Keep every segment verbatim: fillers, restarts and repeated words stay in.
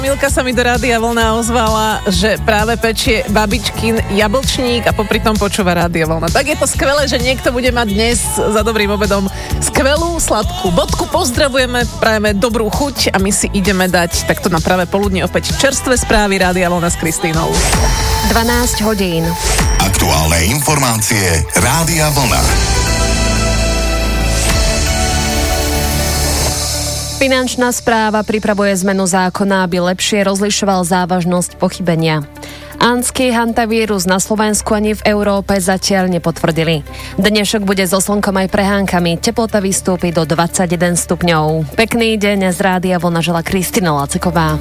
Milka sa mi do Rádia Vlna ozvala, že práve pečie babičkin jablčník a popri tom počúva Rádio Vlna. Tak je to skvelé, že niekto bude mať dnes za dobrým obedom skvelú sladkú bodku. Pozdravujeme, prajeme dobrú chuť a my si ideme dať takto na práve poludne opäť čerstvé správy Rádia Vlna s Kristínou. dvanásť hodín. Aktuálne informácie Rádia Vlna. Finančná správa pripravuje zmenu zákona, aby lepšie rozlišoval závažnosť pochybenia. Ánsky hantavírus na Slovensku ani v Európe zatiaľ nepotvrdili. Dnešok bude so slnkom aj prehánkami. Teplota vystúpi do dvadsaťjeden stupňov. Pekný deň z Rádia Vlna želá Kristína Laceková.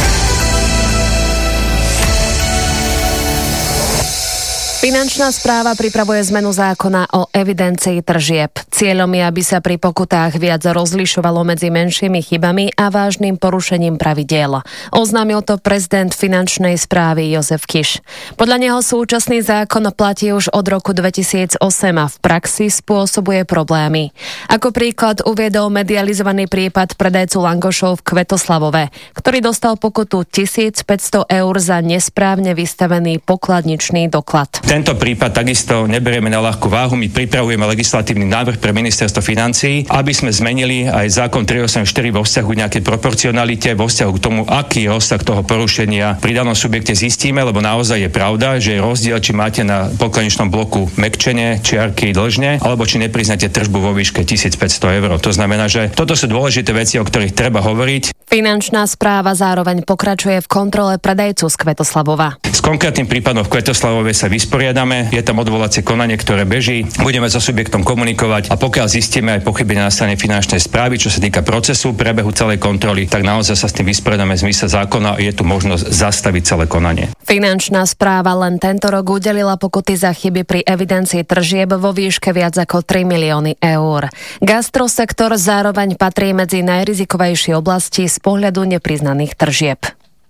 Finančná správa pripravuje zmenu zákona o evidencii tržieb. Cieľom je, aby sa pri pokutách viac rozlišovalo medzi menšími chybami a vážnym porušením pravidiel. Oznámil to prezident finančnej správy Jozef Kiš. Podľa neho súčasný zákon platí už od roku dvetisícosem a v praxi spôsobuje problémy. Ako príklad uviedol medializovaný prípad predajcu langošov v Kvetoslavove, ktorý dostal pokutu tisícpäťsto eur za nesprávne vystavený pokladničný doklad. Tento prípad takisto neberieme na ľahkú váhu. My pripravujeme legislatívny návrh pre ministerstvo financií, aby sme zmenili aj zákon tristoosemdesiatštyri vo vzťahu k nejakej proporcionalite, vo vzťahu k tomu, aký rozsah toho porušenia pri danom subjekte zistíme, lebo naozaj je pravda, že je rozdiel, či máte na pokladničnom bloku mekčenie, čiarky dlžne, alebo či nepriznáte tržbu vo výške tisícpäťsto eur. To znamená, že toto sú dôležité veci, o ktorých treba hovoriť. Finančná správa zároveň pokračuje v kontrole predajcu z Kvetoslavova. S konkrétnym prípadom v Kvetoslavove sa vysporiadame, je tam odvolacie konanie, ktoré beží, budeme so subjektom komunikovať a pokiaľ zistíme aj pochybenia na strane finančnej správy, čo sa týka procesu, prebehu celej kontroly, tak naozaj sa s tým vysporiadame v zmysle zákona a je tu možnosť zastaviť celé konanie. Finančná správa len tento rok udelila pokuty za chyby pri evidencii tržieb vo výške viac ako tri milióny eur. Gastrosektor zároveň patrí medzi najrizikovejšie oblasti z pohľadu nepriznaných tržieb.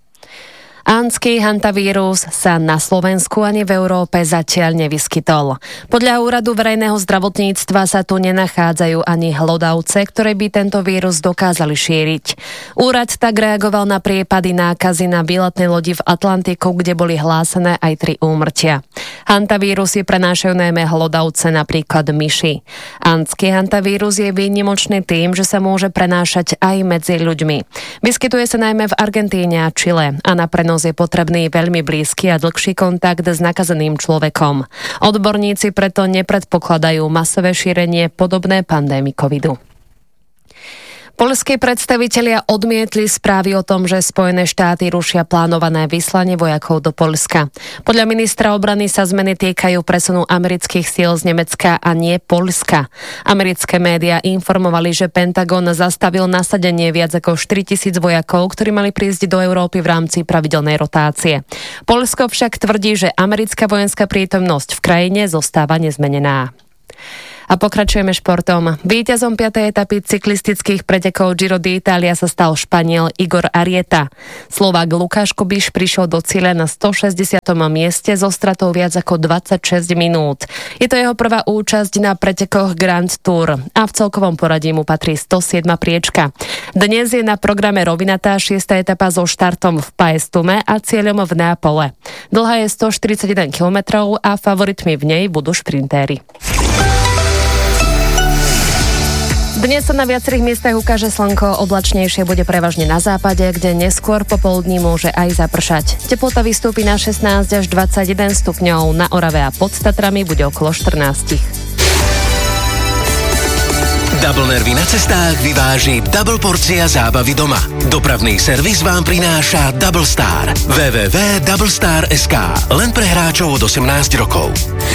Ánsky hantavírus sa na Slovensku ani v Európe zatiaľ nevyskytol. Podľa Úradu verejného zdravotníctva sa tu nenachádzajú ani hlodavce, ktoré by tento vírus dokázali šíriť. Úrad tak reagoval na prípady nákazy na výletnej lodi v Atlantiku, kde boli hlásené aj tri úmrtia. Hantavírusy prenášajú najmä hlodavce, napríklad myši. Ánsky hantavírus je výnimočný tým, že sa môže prenášať aj medzi ľuďmi. Vyskytuje sa najmä v Argentíne a Čile a na prenos je potrebný veľmi blízky a dlhší kontakt s nakazeným človekom. Odborníci preto nepredpokladajú masové šírenie podobné pandémii covidu. Poľskí predstavitelia odmietli správy o tom, že Spojené štáty rušia plánované vyslanie vojakov do Poľska. Podľa ministra obrany sa zmeny týkajú presunu amerických síl z Nemecka a nie Poľska. Americké médiá informovali, že Pentagon zastavil nasadenie viac ako štyritisíc vojakov, ktorí mali prísť do Európy v rámci pravidelnej rotácie. Poľsko však tvrdí, že americká vojenská prítomnosť v krajine zostáva nezmenená. A pokračujeme športom. Víťazom piatej etapy cyklistických pretekov Giro d'Italia sa stal Španiel Igor Arrieta. Slovák Lukáš Kubiš prišiel do cieľa na stošesťdesiatom mieste so stratou viac ako dvadsaťšesť minút. Je to jeho prvá účasť na pretekoch Grand Tour a v celkovom poradí mu patrí stosiedma priečka. Dnes je na programe rovinatá šiesta etapa so štartom v Paestume a cieľom v Neapole. Dlhá je stoštyridsaťjeden kilometrov a favoritmi v nej budú šprintéri. Dnes sa na viacerých miestach ukáže slnko, oblačnejšie bude prevažne na západe, kde neskôr popoludní môže aj zapršať. Teplota vystúpi na šestnásť až dvadsaťjeden stupňov, na Orave a pod Tatrami bude okolo štrnásť. Double nervy na cestách vyváži double porcia zábavy doma. Dopravný servis vám prináša Double Star. w w w bodka double star bodka es ká. Len pre hráčov od osemnásť rokov.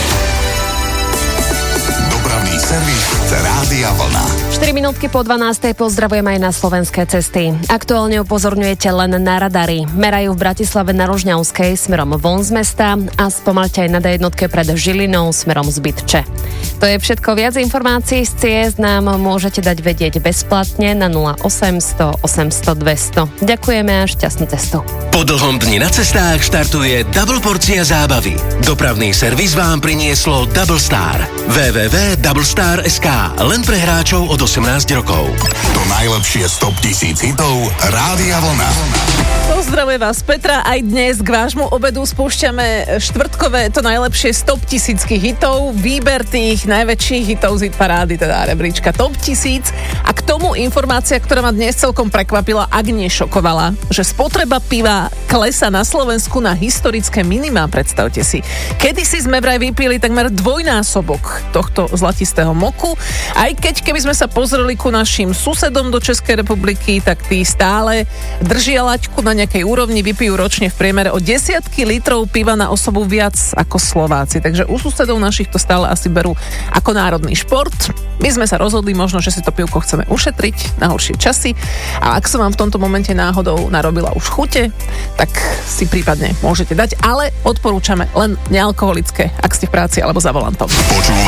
Dopravný servis Rádia Vlna. štyri minútky po dvanástej pozdravujem aj na slovenské cesty. Aktuálne upozorňujete len na radary. Merajú v Bratislave na Rožňavskej smerom von z mesta a spomalte aj na dé jednotke pred Žilinou smerom z Bytče. To je všetko. Viac informácií z ciest nám môžete dať vedieť bezplatne na nula osemsto osemsto dvesto. Ďakujeme a šťastnú cestu. Po dlhom dni na cestách štartuje Double porcia zábavy. Dopravný servis vám prinieslo Double Star. w w w bodka double star Doublestar bodka es ká. Len pre hráčov od osemnásť rokov. To najlepšie z top tisíc hitov Rádia Vlna. Pozdravuje vás Petra, aj dnes k vášmu obedu spúšťame štvrtkové to najlepšie z top tisíckych hitov, výber tých najväčších hitov z hit parády, teda rebríčka top tisíc. A k tomu informácia, ktorá ma dnes celkom prekvapila, ak nie šokovala, že spotreba piva klesá na Slovensku na historické minimá, predstavte si. Kedysi sme vraj vypili takmer dvojnásobok tohto zlatistého moku, aj keď keby sme sa pozreli ku našim susedom do Českej republiky, tak tí stále držia laťku na nejakej úrovni, vypijú ročne v priemere o desiatky litrov piva na osobu viac ako Slováci. Takže u susedov našich to stále asi berú ako národný šport. My sme sa rozhodli možno, že si to pivko chceme ušetriť na horšie časy. A ak som vám v tomto momente náhodou narobila už chute, tak si prípadne môžete dať, ale odporúčame len nealkoholické, ak ste v práci alebo za volantom. Počúvaj